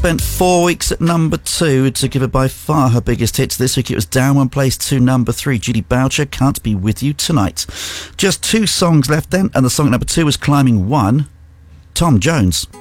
Spent 4 weeks at number 2 to give it by far her biggest hits. This week it was down one place to number 3. Judy Boucher, Can't Be With You Tonight. Just 2 songs left then, and the song at number 2 was climbing 1. Tom Jones.